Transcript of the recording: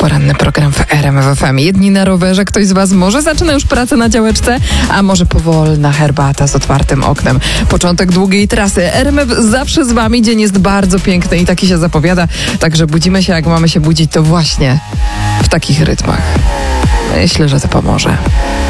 Poranny program w RMF FM. Jedni na rowerze, ktoś z was może zaczyna już pracę na działeczce, a może powolna herbata z otwartym oknem. Początek długiej trasy. RMF zawsze z wami. Dzień jest bardzo piękny i taki się zapowiada. Także budzimy się, jak mamy się budzić, to właśnie w takich rytmach. Myślę, że to pomoże.